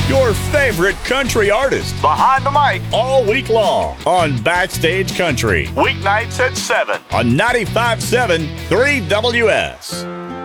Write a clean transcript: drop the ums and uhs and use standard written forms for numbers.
Your favorite country artist. Behind the mic. All week long on Backstage Country. Weeknights at 7. On 95.7 3WS.